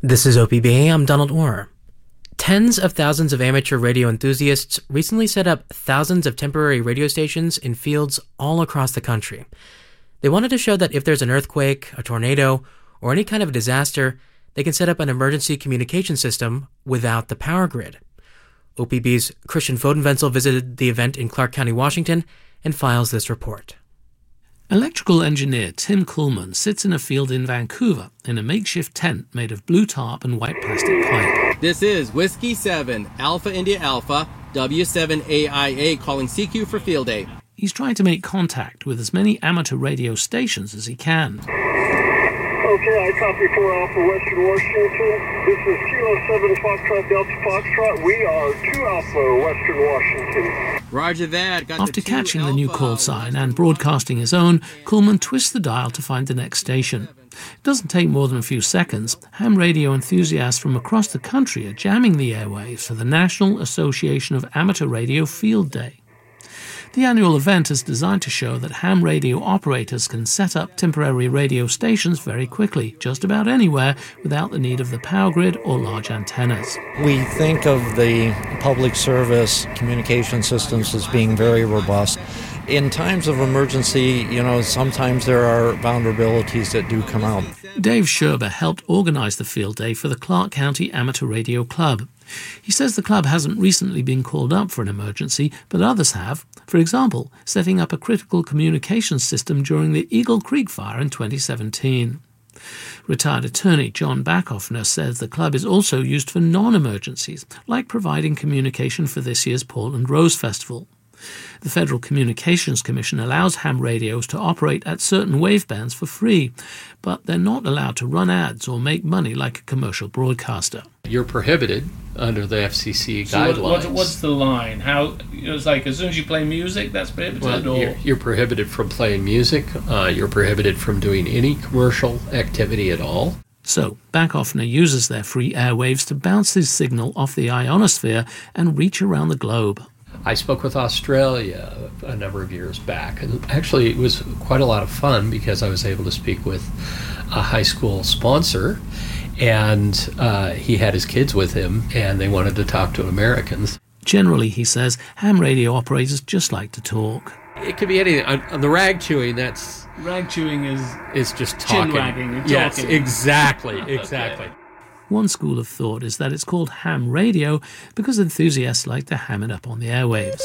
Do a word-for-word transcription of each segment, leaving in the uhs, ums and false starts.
This is O P B A, I'm Donald Orr. Tens of thousands of amateur radio enthusiasts recently set up thousands of temporary radio stations in fields all across the country. They wanted to show that if there's an earthquake, a tornado, or any kind of disaster, they can set up an emergency communication system without the power grid. O P B's Christian Fodenwenzel visited the event in Clark County, Washington, and files this report. Electrical engineer Tim Kuhlman sits in a field in Vancouver in a makeshift tent made of blue tarp and white plastic pipe. This is Whiskey seven, Alpha India Alpha, W seven A I A calling C Q for field day. He's trying to make contact with as many amateur radio stations as he can. Okay, I copy four Alpha Western Washington. This is Kilo seven Foxtrot Delta Foxtrot. We are two Alpha Western Washington. Roger that. Got After the catching the Alpha new call sign and broadcasting his own, Kuhlman twists the dial to find the next station. It doesn't take more than a few seconds. Ham radio enthusiasts from across the country are jamming the airwaves for the National Association of Amateur Radio Field Day. The annual event is designed to show that ham radio operators can set up temporary radio stations very quickly, just about anywhere, without the need of the power grid or large antennas. We think of the public service communication systems as being very robust. In times of emergency, you know, sometimes there are vulnerabilities that do come out. Dave Sherber helped organize the field day for the Clark County Amateur Radio Club. He says the club hasn't recently been called up for an emergency, but others have. For example, setting up a critical communications system during the Eagle Creek fire in twenty seventeen. Retired attorney John Backoffner says the club is also used for non-emergencies, like providing communication for this year's Portland Rose Festival. The Federal Communications Commission allows ham radios to operate at certain wavebands for free, but they're not allowed to run ads or make money like a commercial broadcaster. You're prohibited under the F C C so guidelines. What, what, what's the line? How you know, it's like as soon as you play music, that's prohibited? Well, or? you're, you're prohibited from playing music. Uh, you're prohibited from doing any commercial activity at all. So, Backoffner uses their free airwaves to bounce his signal off the ionosphere and reach around the globe. I spoke with Australia a number of years back, and actually it was quite a lot of fun because I was able to speak with a high school sponsor, and uh, he had his kids with him, and they wanted to talk to Americans. Generally, he says, ham radio operators just like to talk. It could be anything. On, on the rag chewing, that's... Rag chewing is... is just talking. Chin wagging and yes, talking. exactly, exactly. Okay. One school of thought is that it's called ham radio because enthusiasts like to ham it up on the airwaves.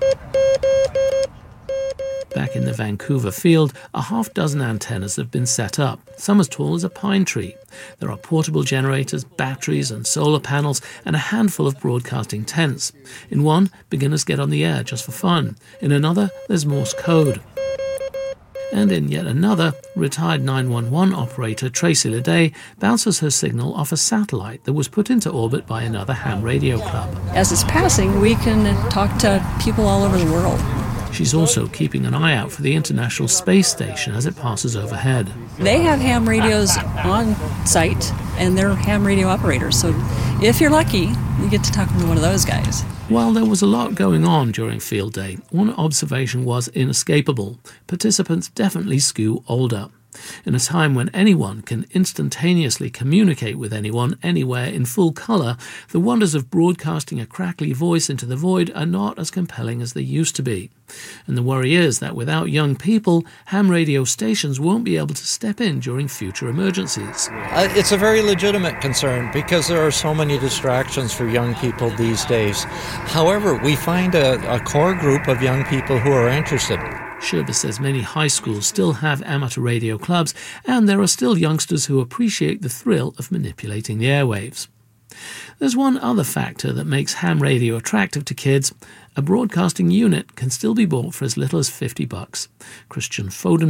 Back in the Vancouver field, a half dozen antennas have been set up, some as tall as a pine tree. There are portable generators, batteries and solar panels, and a handful of broadcasting tents. In one, beginners get on the air just for fun. In another, there's Morse code. And in yet another, retired nine one one operator Tracy Leday bounces her signal off a satellite that was put into orbit by another ham radio club. As it's passing, we can talk to people all over the world. She's also keeping an eye out for the International Space Station as it passes overhead. They have ham radios on site, and they're ham radio operators. So if you're lucky, you get to talk to one of those guys. While there was a lot going on during field day, one observation was inescapable. Participants definitely skew older. In a time when anyone can instantaneously communicate with anyone anywhere in full colour, the wonders of broadcasting a crackly voice into the void are not as compelling as they used to be. And the worry is that without young people, ham radio stations won't be able to step in during future emergencies. Uh, it's a very legitimate concern because there are so many distractions for young people these days. However, we find a, a core group of young people who are interested. Sherber says many high schools still have amateur radio clubs, and there are still youngsters who appreciate the thrill of manipulating the airwaves. There's one other factor that makes ham radio attractive to kids. A broadcasting unit can still be bought for as little as fifty bucks. Christian Foden